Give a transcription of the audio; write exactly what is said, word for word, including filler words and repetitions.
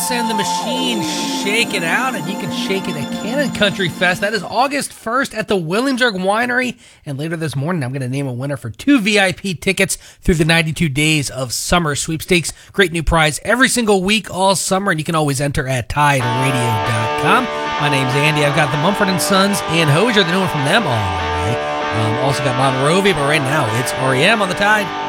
Lance and the Machine, Shake It Out, and you can shake it at Cannon Country Fest. That is August first at the Willingsburg Winery, and later this morning I'm going to name a winner for two V I P tickets through the ninety-two Days of Summer Sweepstakes. Great new prize every single week all summer, and you can always enter at tide radio dot com. My name's Andy. I've got the Mumford and Sons and Hozier, the new one from them all the way. Um, also got Bon Jovi, but right now it's R E M on the Tide.